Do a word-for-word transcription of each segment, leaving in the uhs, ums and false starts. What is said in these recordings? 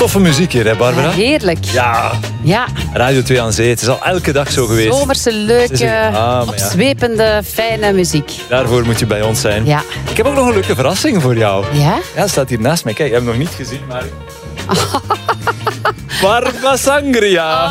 Toffe muziek hier, hè Barbara? Ja, heerlijk. Ja. Ja. Radio twee aan Zee. Het is al elke dag zo geweest. Zomerse, leuke, ah, opzwepende, fijne muziek. Daarvoor moet je bij ons zijn. Ja. Ik heb ook nog een leuke verrassing voor jou. Ja? Ja, het staat hier naast mij. Kijk, ik heb hem nog niet gezien, maar... Barba Sangria.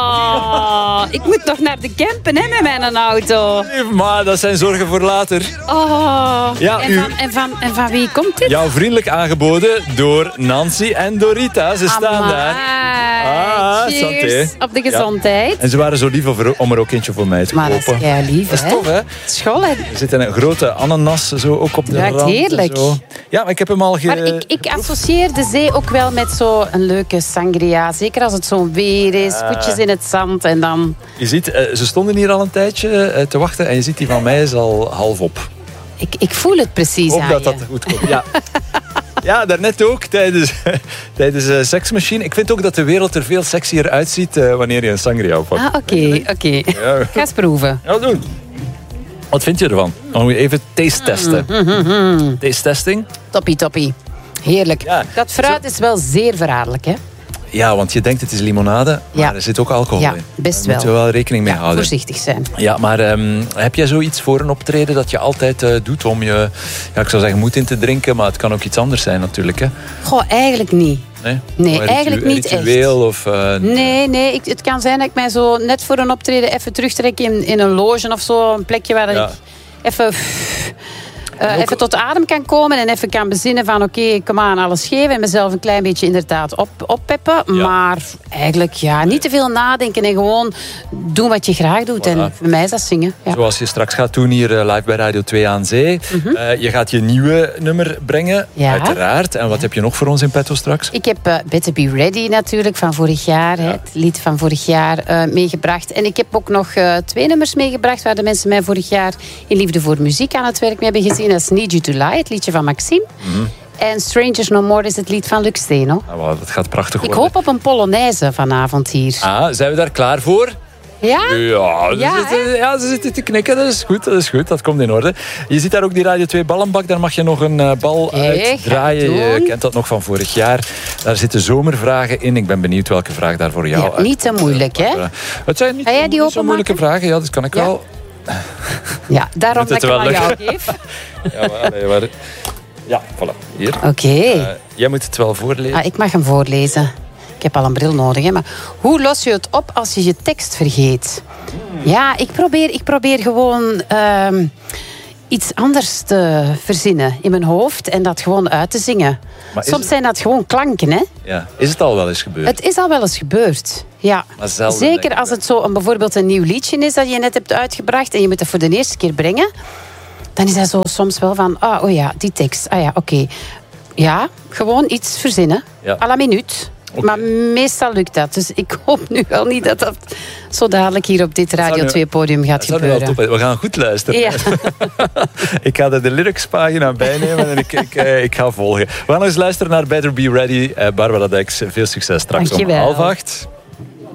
Oh, ik moet nog naar de campen hè, met mijn auto. Maar dat zijn zorgen voor later. Oh. Ja, en, u... van, en, van, en van wie komt dit? Jou vriendelijk aangeboden door Nancy en Dorita. Ze staan Amai. daar. Ah, cheers santé. op de gezondheid. Ja. En ze waren zo lief om er ook eentje voor mij te maar kopen. dat is kei lief, Dat is hè? tof, hè? School, hè? Er zit een grote ananas zo ook op de Ruikt rand. heerlijk. Zo. Ja, maar ik heb hem al ge... Maar ik, ik associeer de zee ook wel met zo'n leuke sangria. Zeker als het zo'n weer is, Ah. voetjes in het zand en dan... Je ziet, uh, ze stonden hier al een tijdje uh, te wachten en je ziet die van mij is al half op. Ik, ik voel het precies Ik hoop aan dat je. dat goed komt. Ja. Ja, daarnet ook, tijdens, tijdens uh, Seksmachine. Ik vind ook dat de wereld er veel sexier uitziet uh, wanneer je een sangria oppakt. Ah, oké, okay, oké. Okay. Ja. Ga eens proeven. Ja, doen. Wat vind je ervan? Dan moet je even taste testen. Mm, mm, mm. Taste testing. Toppie, toppie. Heerlijk. Ja. Dat fruit is wel zeer verraderlijk, hè? Ja, want je denkt het is limonade, maar ja. er zit ook alcohol ja, in. Best Daar wel. moeten we wel rekening mee ja, houden. Voorzichtig zijn. Ja, maar um, heb jij zoiets voor een optreden dat je altijd uh, doet om je, ja, ik zou zeggen, moed in te drinken, maar het kan ook iets anders zijn natuurlijk, hè? Goh, eigenlijk niet. Nee, nee ritu- eigenlijk niet ritueel echt. Of, uh, nee, nee ik, het kan zijn dat ik mij zo net voor een optreden even terugtrek in, in een loge of zo. Een plekje waar ja. ik even... Uh, ook... even tot adem kan komen en even kan bezinnen van oké, okay, kom aan, alles geven en mezelf een klein beetje inderdaad op, oppeppen. Ja. Maar eigenlijk ja, niet te veel nadenken en gewoon doen wat je graag doet. Voilà. En voor mij is dat zingen. Ja. Zoals je straks gaat doen hier uh, live bij Radio twee aan Zee. Mm-hmm. Uh, je gaat je nieuwe nummer brengen, ja. uiteraard. En wat heb je nog voor ons in petto straks? Ik heb uh, Better Be Ready natuurlijk van vorig jaar. Ja. Hè, het lied van vorig jaar uh, meegebracht. En ik heb ook nog uh, twee nummers meegebracht waar de mensen mij vorig jaar in Liefde voor Muziek aan het werk mee hebben gezien. Dat is Need You To Lie, het liedje van Maxime. Mm-hmm. En Strangers No More is het lied van Luc Steno. Ah, wow, dat gaat prachtig worden. Ik hoop op een Polonaise vanavond hier. Ah, zijn we daar klaar voor? Ja? Ja, ze, ja, zitten, ja, ze zitten te knikken. Dat is goed, dat is goed. Dat komt in orde. Je ziet daar ook die Radio twee ballenbak. Daar mag je nog een uh, bal okay, uitdraaien. Je kent dat nog van vorig jaar. Daar zitten zomervragen in. Ik ben benieuwd welke vraag daar voor jou ja, niet te moeilijk, hè? Het zijn niet, Ga niet zo moeilijke vragen. Ja, dat kan ik ja. wel... Ja, daarom dat ik hem aan jou geef. Ja, maar, maar, ja, voilà. Hier. Oké. Okay. Uh, jij moet het wel voorlezen. Ah, ik mag hem voorlezen. Ik heb al een bril nodig. Hè? Maar hoe los je het op als je je tekst vergeet? Hmm. Ja, ik probeer, ik probeer gewoon uh, iets anders te verzinnen in mijn hoofd en dat gewoon uit te zingen. Soms het... zijn dat gewoon klanken, hè? Ja. Is het al wel eens gebeurd? Het is al wel eens gebeurd, ja. Zelden, zeker als het zo een, bijvoorbeeld een nieuw liedje is dat je net hebt uitgebracht en je moet het voor de eerste keer brengen, dan is dat zo soms wel van, ah, oh ja, die tekst, ah ja, oké. Okay. Ja, gewoon iets verzinnen, ja. à la minuut. Okay. Maar meestal lukt dat. Dus ik hoop nu wel niet dat dat zo dadelijk hier op dit Radio twee podium gaat gebeuren. We gaan goed luisteren. Ja. Ik ga er de lyricspagina bij nemen en ik, ik, ik ga volgen. We gaan eens luisteren naar Better Be Ready. Barbara Dex, veel succes straks. Dankjewel. Om half acht.